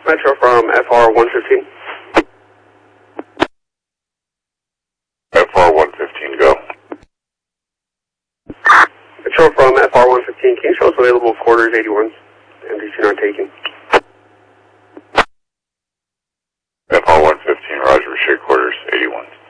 Metro from FR 115. FR 115, go. Metro from FR 115, can you show us available quarters 81s? MDC not taking. FR 115, roger, share quarters 81.